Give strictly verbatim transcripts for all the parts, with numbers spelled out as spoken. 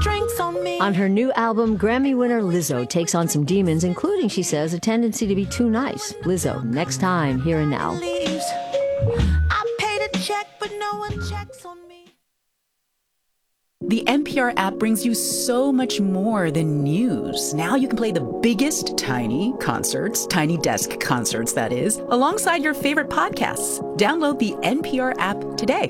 drinks on me. On her new album, Grammy winner Lizzo takes on some demons, including, she says, a tendency to be too nice. Lizzo, next time, Here and Now. I paid a check, but no one checks on me. The N P R app brings you so much more than news. Now you can play the biggest tiny concerts, tiny desk concerts, that is, alongside your favorite podcasts. Download the N P R app today.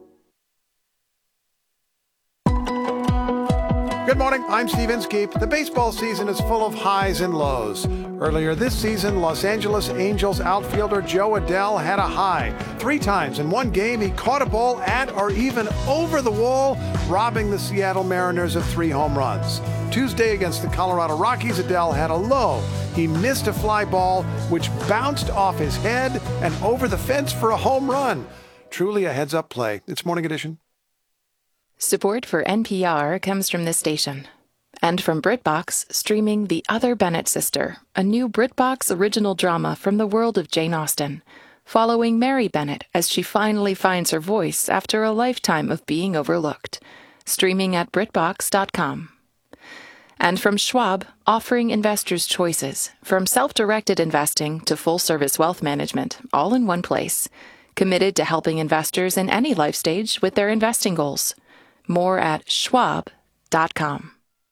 Good morning, I'm Steve Inskeep. The baseball season is full of highs and lows. Earlier this season, Los Angeles Angels outfielder Jo Adell had a high. Three times in one game, he caught a ball at or even over the wall, robbing the Seattle Mariners of three home runs. Tuesday against the Colorado Rockies, Adell had a low. He missed a fly ball, which bounced off his head and over the fence for a home run. Truly a heads-up play. It's Morning Edition. Support for N P R comes from this station. And from BritBox, streaming The Other Bennett Sister, a new BritBox original drama from the world of Jane Austen, following Mary Bennett as she finally finds her voice after a lifetime of being overlooked. Streaming at Britbox dot com. And from Schwab, offering investors choices, from self-directed investing to full-service wealth management, all in one place. Committed to helping investors in any life stage with their investing goals. More at Schwab dot com.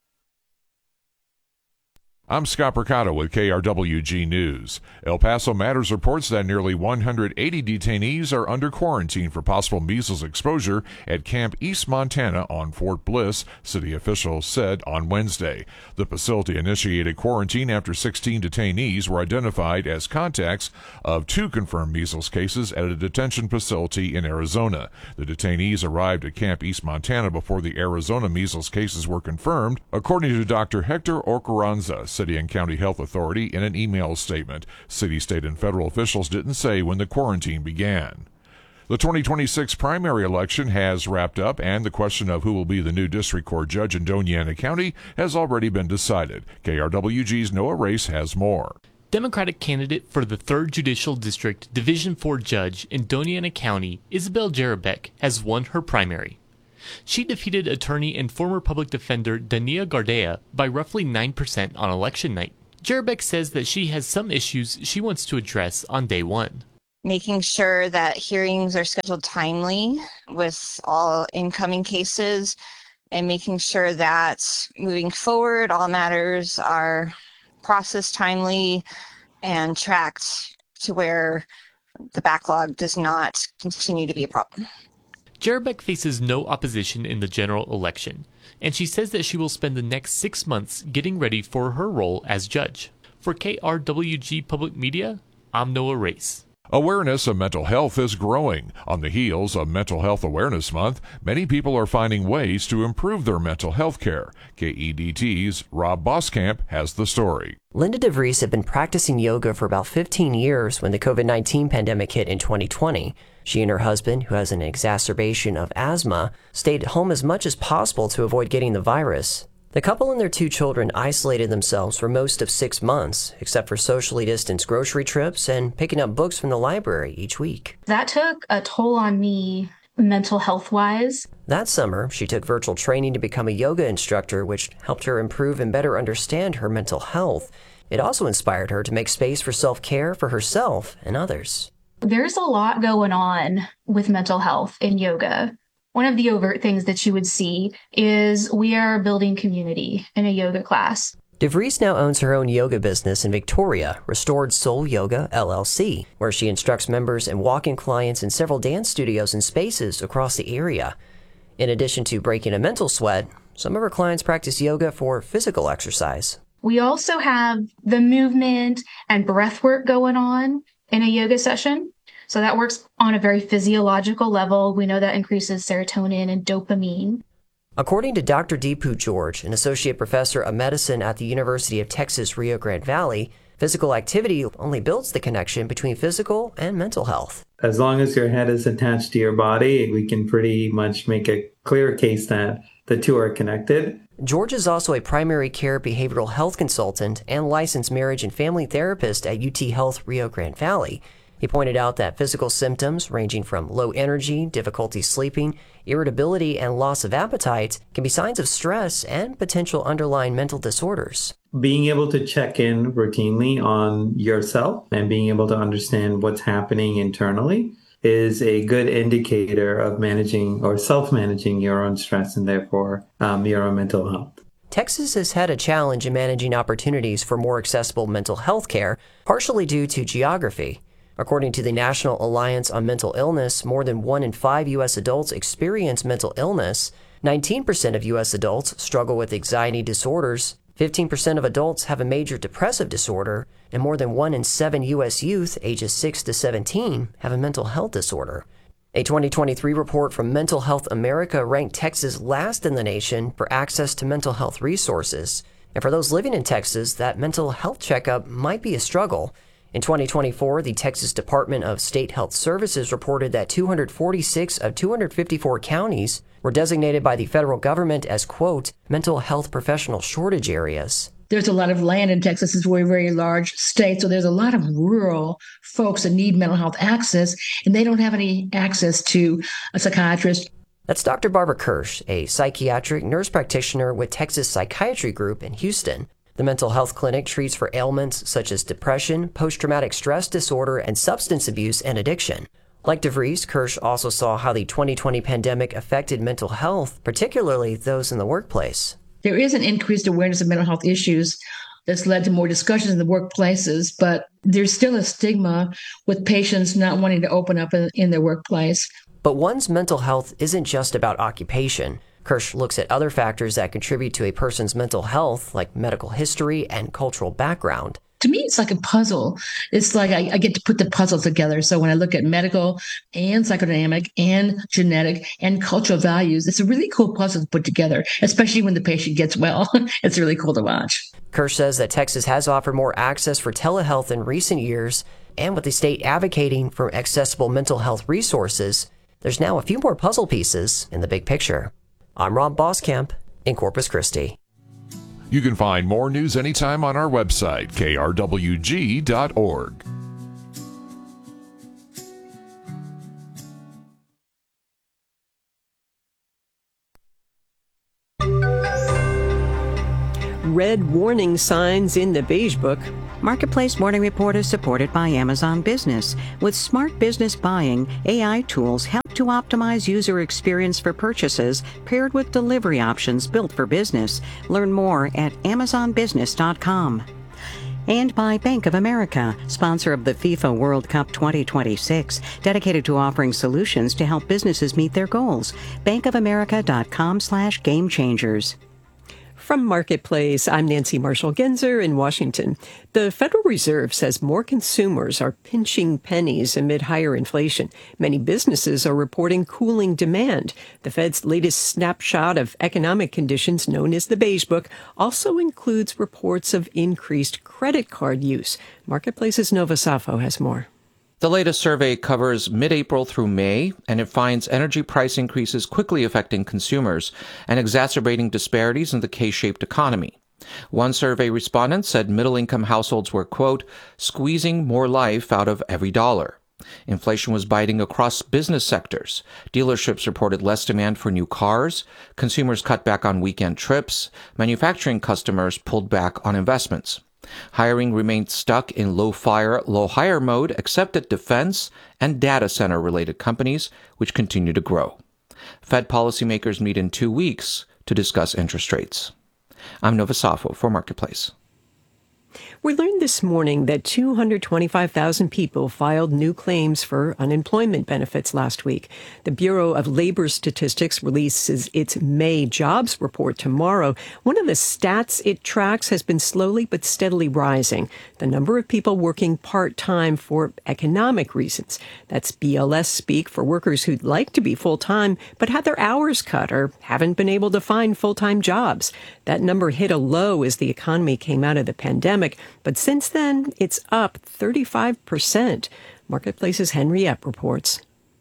I'm Scott Percato with K R W G News. El Paso Matters reports that nearly one hundred eighty detainees are under quarantine for possible measles exposure at Camp East Montana on Fort Bliss, city officials said on Wednesday. The facility initiated quarantine after sixteen detainees were identified as contacts of two confirmed measles cases at a detention facility in Arizona. The detainees arrived at Camp East Montana before the Arizona measles cases were confirmed, according to Doctor Hector Orcaranza, City and County Health Authority, in an email statement. City, state, and federal officials didn't say when the quarantine began. The twenty twenty-six primary election has wrapped up, and the question of who will be the new district court judge in Doña Ana County has already been decided. K R W G's Noah Race has more. Democratic candidate for the third Judicial District Division four judge in Doña Ana County, Isabel Jarabek, has won her primary. She defeated attorney and former public defender Dania Gardea by roughly nine percent on election night. Jarabek says that she has some issues she wants to address on day one. Making sure that hearings are scheduled timely with all incoming cases, and making sure that moving forward, all matters are processed timely and tracked to where the backlog does not continue to be a problem. Jarabek faces no opposition in the general election, and she says that she will spend the next six months getting ready for her role as judge. For K R W G Public Media, I'm Noah Race. Awareness of mental health is growing. On the heels of Mental Health Awareness Month, many people are finding ways to improve their mental health care. K E D T's Rob Boskamp has the story. Linda DeVries had been practicing yoga for about fifteen years when the covid nineteen pandemic hit in twenty twenty. She and her husband, who has an exacerbation of asthma, stayed at home as much as possible to avoid getting the virus. The couple and their two children isolated themselves for most of six months, except for socially distanced grocery trips and picking up books from the library each week. That took a toll on me mental health-wise. That summer, she took virtual training to become a yoga instructor, which helped her improve and better understand her mental health. It also inspired her to make space for self-care for herself and others. There's a lot going on with mental health in yoga. One of the overt things that you would see is we are building community in a yoga class. DeVries now owns her own yoga business in Victoria, Restored Soul Yoga, L L C, where she instructs members and walk-in clients in several dance studios and spaces across the area. In addition to breaking a mental sweat, some of her clients practice yoga for physical exercise. We also have the movement and breath work going on in a yoga session. So that works on a very physiological level. We know that increases serotonin and dopamine. According to Doctor Deepu George, an associate professor of medicine at the University of Texas, Rio Grande Valley, physical activity only builds the connection between physical and mental health. As long as your head is attached to your body, we can pretty much make a clear case that the two are connected. George is also a primary care behavioral health consultant and licensed marriage and family therapist at U T Health Rio Grande Valley. He pointed out that physical symptoms ranging from low energy, difficulty sleeping, irritability, and loss of appetite can be signs of stress and potential underlying mental disorders. Being able to check in routinely on yourself and being able to understand what's happening internally is a good indicator of managing or self-managing your own stress and therefore um, your own mental health. Texas has had a challenge in managing opportunities for more accessible mental health care, partially due to geography. According to the National Alliance on Mental Illness, more than one in five U S adults experience mental illness. nineteen percent of U S adults struggle with anxiety disorders. fifteen percent of adults have a major depressive disorder. And more than one in seven U S youth ages six to seventeen have a mental health disorder. A twenty twenty-three report from Mental Health America ranked Texas last in the nation for access to mental health resources. And for those living in Texas, that mental health checkup might be a struggle. In twenty twenty-four, the Texas Department of State Health Services reported that two hundred forty-six of two hundred fifty-four counties were designated by the federal government as, quote, mental health professional shortage areas. There's a lot of land in Texas. It's a very, very large state. So there's a lot of rural folks that need mental health access, and they don't have any access to a psychiatrist. That's Doctor Barbara Kirsch, a psychiatric nurse practitioner with Texas Psychiatry Group in Houston. The mental health clinic treats for ailments such as depression, post-traumatic stress disorder, and substance abuse and addiction. Like DeVries, Kirsch also saw how the twenty twenty pandemic affected mental health, particularly those in the workplace. There is an increased awareness of mental health issues that's led to more discussions in the workplaces, but there's still a stigma with patients not wanting to open up in, in their workplace. But one's mental health isn't just about occupation. Kirsch looks at other factors that contribute to a person's mental health, like medical history and cultural background. To me, it's like a puzzle. It's like I, I get to put the puzzle together. So when I look at medical and psychodynamic and genetic and cultural values, it's a really cool puzzle to put together, especially when the patient gets well. It's really cool to watch. Kirsch says that Texas has offered more access for telehealth in recent years, and with the state advocating for accessible mental health resources, there's now a few more puzzle pieces in the big picture. I'm Rob Boskamp in Corpus Christi. You can find more news anytime on our website, K R W G dot org. Red warning signs in the Beige Book. Marketplace Morning Report is supported by Amazon Business. With smart business buying, A I tools help to optimize user experience for purchases, paired with delivery options built for business. Learn more at amazon business dot com. And by Bank of America, sponsor of the FIFA World Cup twenty twenty-six, dedicated to offering solutions to help businesses meet their goals. bank of america dot com slash game changers. From Marketplace, I'm Nancy Marshall-Genzer in Washington. The Federal Reserve says more consumers are pinching pennies amid higher inflation. Many businesses are reporting cooling demand. The Fed's latest snapshot of economic conditions, known as the Beige Book, also includes reports of increased credit card use. Marketplace's Nova Safo has more. The latest survey covers mid-April through May, and it finds energy price increases quickly affecting consumers and exacerbating disparities in the K-shaped economy. One survey respondent said middle-income households were, quote, squeezing more life out of every dollar. Inflation was biting across business sectors. Dealerships reported less demand for new cars. Consumers cut back on weekend trips. Manufacturing customers pulled back on investments. Hiring remained stuck in low-fire, low-hire mode, except at defense and data center-related companies, which continue to grow. Fed policymakers meet in two weeks to discuss interest rates. I'm Nova Safo for Marketplace. We learned this morning that two hundred twenty-five thousand people filed new claims for unemployment benefits last week. The Bureau of Labor Statistics releases its May jobs report tomorrow. One of the stats it tracks has been slowly but steadily rising: the number of people working part-time for economic reasons. That's B L S speak for workers who'd like to be full-time but had their hours cut or haven't been able to find full-time jobs. That number hit a low as the economy came out of the pandemic, but since then, it's up thirty-five percent. Marketplace's Henry Epp reports.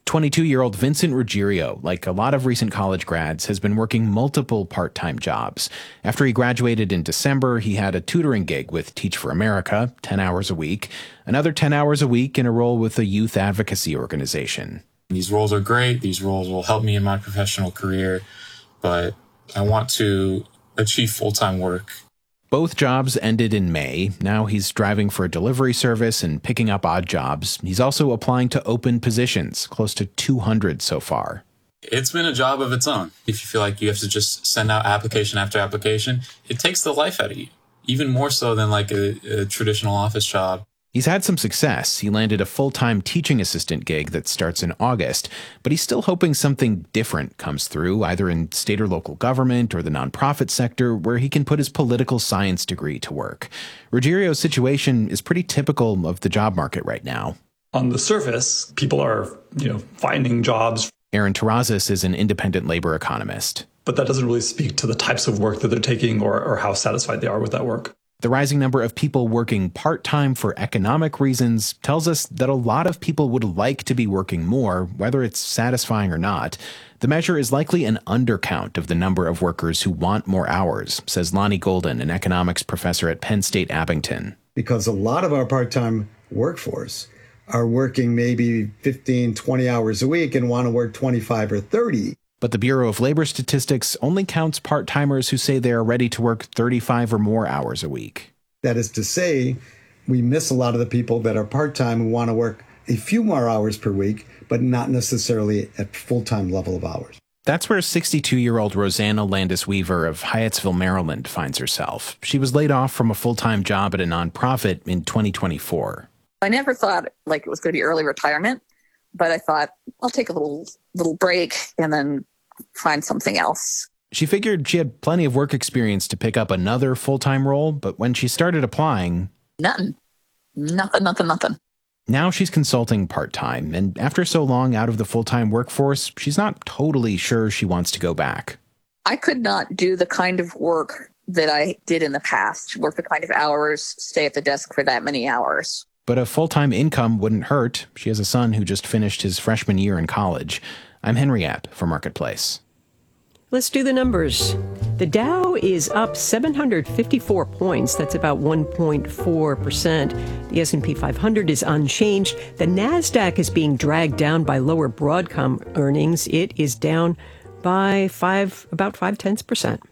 twenty-two-year-old Vincent Ruggiero, like a lot of recent college grads, has been working multiple part-time jobs. After he graduated in December, he had a tutoring gig with Teach for America, ten hours a week, another ten hours a week in a role with a youth advocacy organization. These roles are great. These roles will help me in my professional career, but I want to achieve full-time work. Both jobs ended in May. Now he's driving for a delivery service and picking up odd jobs. He's also applying to open positions, close to two hundred so far. It's been a job of its own. If you feel like you have to just send out application after application, it takes the life out of you, even more so than like a, a traditional office job. He's had some success. He landed a full-time teaching assistant gig that starts in August, but he's still hoping something different comes through, either in state or local government or the nonprofit sector, where he can put his political science degree to work. Ruggiero's situation is pretty typical of the job market right now. On the surface, people are, you know, finding jobs. Aaron Terrazas is an independent labor economist. But that doesn't really speak to the types of work that they're taking or, or how satisfied they are with that work. The rising number of people working part-time for economic reasons tells us that a lot of people would like to be working more, whether it's satisfying or not. The measure is likely an undercount of the number of workers who want more hours, says Lonnie Golden, an economics professor at Penn State Abington. Because a lot of our part-time workforce are working maybe fifteen, twenty hours a week and want to work twenty-five or thirty. But the Bureau of Labor Statistics only counts part-timers who say they are ready to work thirty-five or more hours a week. That is to say, we miss a lot of the people that are part-time who want to work a few more hours per week, but not necessarily at full-time level of hours. That's where sixty-two-year-old Rosanna Landis Weaver of Hyattsville, Maryland finds herself. She was laid off from a full-time job at a nonprofit in twenty twenty-four. I never thought like it was going to be early retirement, but I thought I'll take a little little break and then find something else. She figured she had plenty of work experience to pick up another full-time role, but when she started applying... Nothing. Nothing, nothing, nothing. Now she's consulting part-time, and after so long out of the full-time workforce, she's not totally sure she wants to go back. I could not do the kind of work that I did in the past, work the kind of hours, stay at the desk for that many hours. But a full-time income wouldn't hurt. She has a son who just finished his freshman year in college. I'm Henry App for Marketplace. Let's do the numbers. The Dow is up seven hundred fifty-four points. That's about one point four percent. The S and P five hundred is unchanged. The NASDAQ is being dragged down by lower Broadcom earnings. It is down by five, about five tenths percent.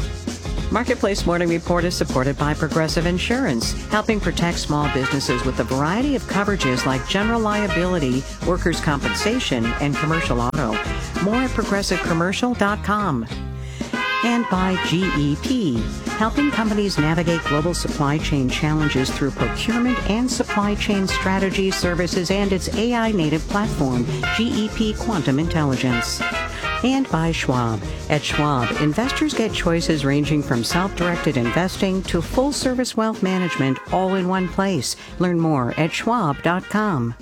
Marketplace Morning Report is supported by Progressive Insurance, helping protect small businesses with a variety of coverages like general liability, workers' compensation, and commercial auto. More at progressive commercial dot com. And by G E P, helping companies navigate global supply chain challenges through procurement and supply chain strategy services and its A I-native platform, G E P Quantum Intelligence. And by Schwab. At Schwab, investors get choices ranging from self-directed investing to full-service wealth management all in one place. Learn more at schwab dot com.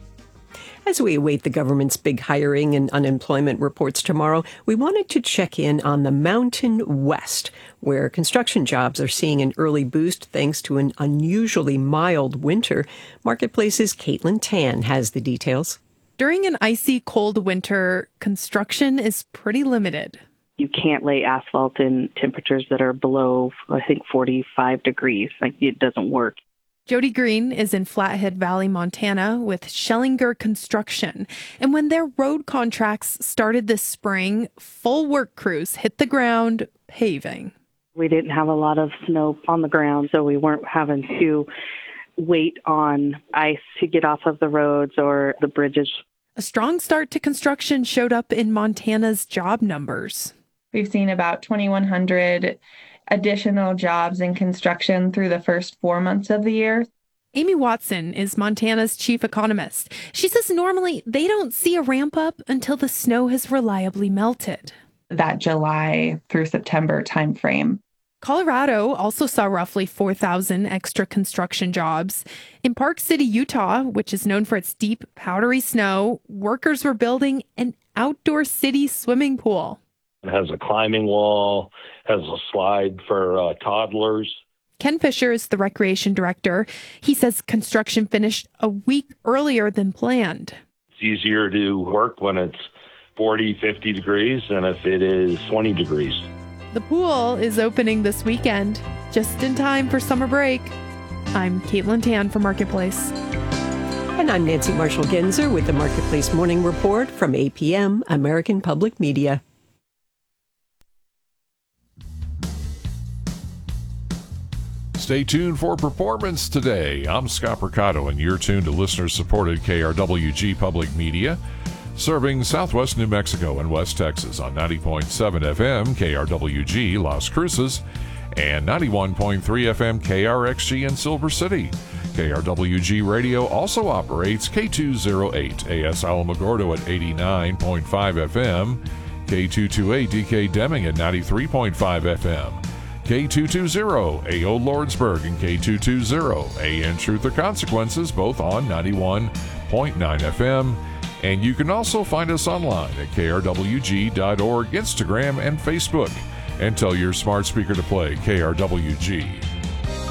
As we await the government's big hiring and unemployment reports tomorrow, we wanted to check in on the Mountain West, where construction jobs are seeing an early boost thanks to an unusually mild winter. Marketplace's Caitlin Tan has the details. During an icy cold winter, construction is pretty limited. You can't lay asphalt in temperatures that are below, I think, forty-five degrees. Like, it doesn't work. Jody Green is in Flathead Valley, Montana with Schellinger Construction. And when their road contracts started this spring, full work crews hit the ground paving. We didn't have a lot of snow on the ground, so we weren't having to wait on ice to get off of the roads or the bridges. A strong start to construction showed up in Montana's job numbers. We've seen about twenty-one hundred additional jobs in construction through the first four months of the year. Amy Watson is Montana's chief economist. She says normally they don't see a ramp up until the snow has reliably melted. That July through September timeframe. Colorado also saw roughly four thousand extra construction jobs. In Park City, Utah, which is known for its deep, powdery snow, workers were building an outdoor city swimming pool. It has a climbing wall, has a slide for uh, toddlers. Ken Fisher is the recreation director. He says construction finished a week earlier than planned. It's easier to work when it's forty, fifty degrees than if it is twenty degrees. The pool is opening this weekend, just in time for summer break. I'm Caitlin Tan for Marketplace. And I'm Nancy Marshall-Genzer with the Marketplace Morning Report from A P M, American Public Media. Stay tuned for performance today. I'm Scott Percato, and you're tuned to listener-supported K R W G Public Media, serving southwest New Mexico and West Texas on ninety point seven F M K R W G Las Cruces and ninety-one point three F M K R X G in Silver City. K R W G Radio also operates K two oh eight A S Alamogordo at eighty-nine point five F M, K two twenty-eight D K Deming at ninety-three point five F M, K two twenty A O Lordsburg and K two twenty A N Truth or Consequences, both on ninety-one point nine F M. And you can also find us online at K R W G dot org, Instagram, and Facebook. And tell your smart speaker to play K R W G.